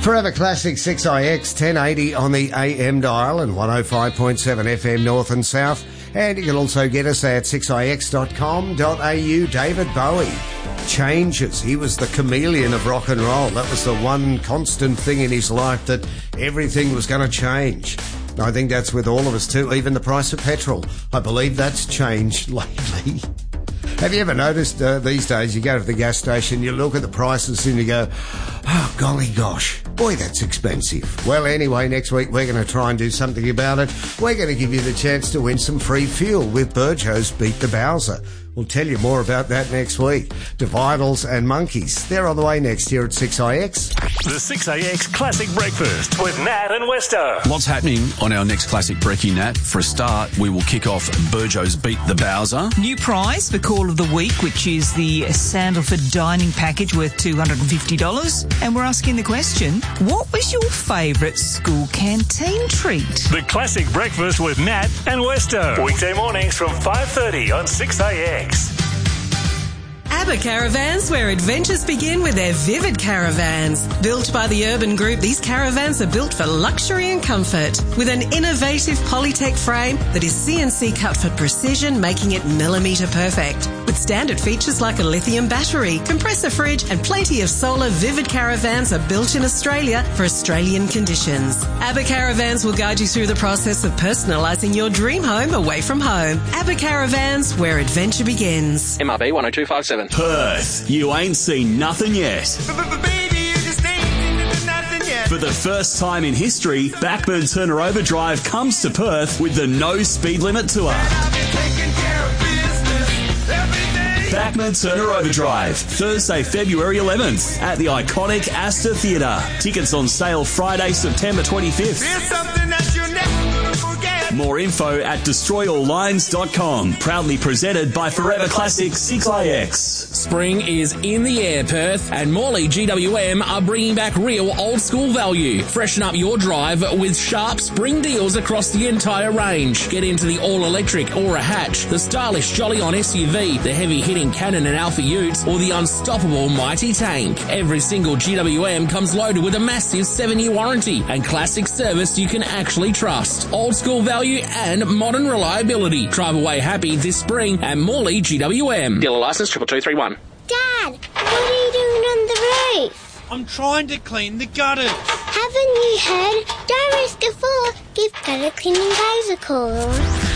Forever Classic 6IX 1080 on the AM dial and 105.7 FM north and south. And you can also get us at 6ix.com.au. David Bowie. Changes. He was the chameleon of rock and roll. That was the one constant thing in his life, that everything was going to change. I think that's with all of us too. Even the price of petrol. I believe that's changed lately. Have you ever noticed these days you go to the gas station, you look at the prices and you go, oh, golly gosh, boy, that's expensive. Well, anyway, next week we're going to try and do something about it. We're going to give you the chance to win some free fuel with Burjo's Beat the Bowser. We'll tell you more about that next week. Dividals and Monkeys, they're on the way next here at 6IX. The 6AX Classic Breakfast with Nat and Westo. Lots happening on our next Classic Brekkie, Nat. For a start, we will kick off Burjo's Beat the Bowser. New prize for Call of the Week, which is the Sandalford Dining Package worth $250. And we're asking the question, what was your favourite school canteen treat? The Classic Breakfast with Nat and Westo. Weekday mornings from 5:30 on 6AX. ABBA Caravans, where adventures begin with their Vivid Caravans. Built by the Urban Group, these caravans are built for luxury and comfort. With an innovative Polytech frame that is CNC cut for precision, making it millimetre perfect. With standard features like a lithium battery, compressor fridge and plenty of solar, Vivid Caravans are built in Australia for Australian conditions. ABBA Caravans will guide you through the process of personalising your dream home away from home. ABBA Caravans, where adventure begins. MRB 10257. Perth, you ain't seen nothing yet. Baby, you just ain't seen nothing yet. For the first time in history, Backman Turner Overdrive comes to Perth with the No Speed Limit Tour. Backman Turner Overdrive, Thursday, February 11th at the iconic Astor Theatre. Tickets on sale Friday, September 25th. Here's something that you're never gonna forget. More info at destroyalllines.com. Proudly presented by Forever Classic 6IX. Spring is in the air, Perth, and Morley GWM are bringing back real old school value. Freshen up your drive with sharp spring deals across the entire range. Get into the all-electric Aura Hatch, the stylish Jolly On SUV, the heavy-hitting Cannon and Alpha Utes, or the unstoppable Mighty Tank. Every single GWM comes loaded with a massive 7-year warranty and classic service you can actually trust. Old school value and modern reliability. Drive away happy this spring at Morley GWM. Dealer license 22231. Dad, what are you doing on the roof? I'm trying to clean the gutters. Haven't you heard? Don't risk a fall. Give gutter cleaning guys a call.